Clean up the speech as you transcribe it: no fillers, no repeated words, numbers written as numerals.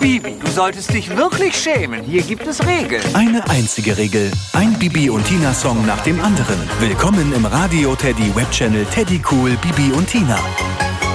Bibi, du solltest dich wirklich schämen. Hier gibt es Regeln. Eine einzige Regel. Ein Bibi und Tina-Song nach dem anderen. Willkommen im Radio Teddy Webchannel Teddy Cool Bibi und Tina.